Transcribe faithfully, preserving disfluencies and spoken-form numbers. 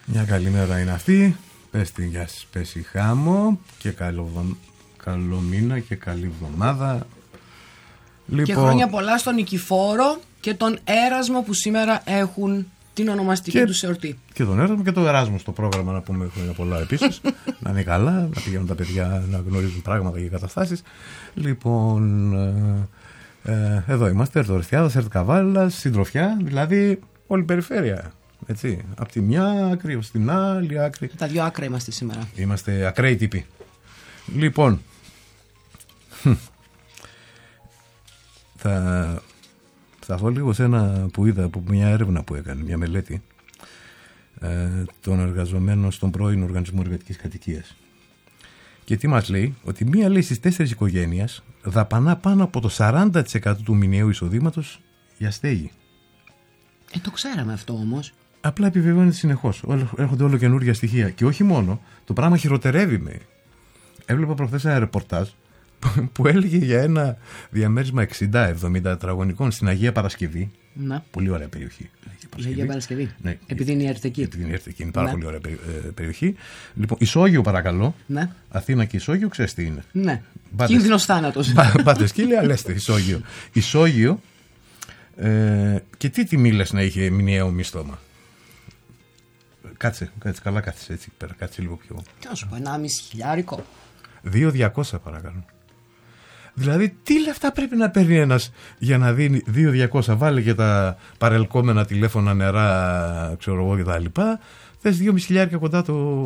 Μια καλή μέρα είναι αυτή. Πες την γεια σας, πες η Χάμο. Και καλό, καλό μήνα και καλή εβδομάδα. Λοιπόν... Και χρόνια πολλά στον Νικηφόρο και τον Έρασμο που σήμερα έχουν την ονομαστική και, του εορτή. Και τον Έρασμο και τον Εράσμο στο πρόγραμμα, να πούμε χρόνια πολλά επίσης. Να είναι καλά, να πηγαίνουν τα παιδιά να γνωρίζουν πράγματα και καταστάσεις. Λοιπόν, ε, ε, εδώ είμαστε, Ερτορυθιάδας, Ερτ Καβάλας, συντροφιά, δηλαδή όλη η περιφέρεια. Έτσι, από τη μια άκρη ως την άλλη άκρη. Τα δύο άκρα είμαστε σήμερα. Είμαστε ακραίοι τύποι. Λοιπόν, θα, θα πω λίγο σε ένα που είδα από μια έρευνα που έκανε, μια μελέτη ε, των εργαζομένων στον πρώην Οργανισμό Εργατικής Κατοικίας. Και τι μας λέει, ότι μία λέει στις τέσσερις οικογένειες δαπανά πάνω από το σαράντα τοις εκατό του μηνιαίου εισοδήματος για στέγη. Ε, το ξέραμε αυτό όμως. Απλά επιβεβαιώνεται συνεχώς. Έρχονται όλο καινούργια στοιχεία. Και όχι μόνο, το πράγμα χειροτερεύει με. Έβλεπα προχθές ένα ρεπορτάζ που έλεγε για ένα διαμέρισμα εξήντα εβδομήντα τετραγωνικών στην Αγία Παρασκευή. Να. Πολύ ωραία περιοχή. Η Αγία Παρασκευή. Ναι. Επειδή είναι η Ερτική. Επειδή είναι η Ερτική. Είναι πάρα ναι. πολύ ωραία περιοχή. Λοιπόν, Ισόγειο παρακαλώ. Ναι. Αθήνα και Ισόγειο, ξέρεις τι είναι. Ναι. Κίνδυνος θάνατος. Πάτε σκύλια, λέστε Ισόγειο. Ισόγειο. Ε, και τι τιμή λες να είχε μηνιαίο μισθώμα? Κάτσε, κάτσε, καλά κάθεσαι έτσι πέρα, κάτσε λίγο πιο. Τι να σου πω, ενάμιση χιλιάρικο. δύο χιλιάδες διακόσια παρακαλώ. Δηλαδή, τι λεφτά πρέπει να παίρνει ένας για να δίνει δύο χιλιάδες διακόσια? Βάλε και τα παρελκόμενα τηλέφωνα, νερά, ξέρω εγώ και τα λοιπά. Θες δύο χιλιάδες πεντακόσια κοντά το